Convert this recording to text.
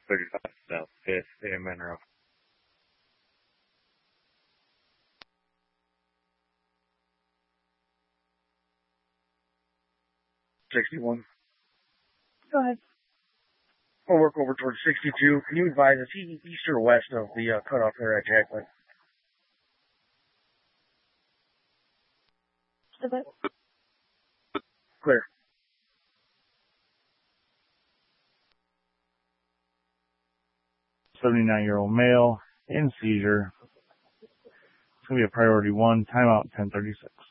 35 South 5th in Monroe. 61. Go ahead. We'll work over towards 62. Can you advise us east or west of the cutoff there at Jackman? Is it? Clear. $79-year-old male in seizure. It's going to be a priority 1, timeout 10:36.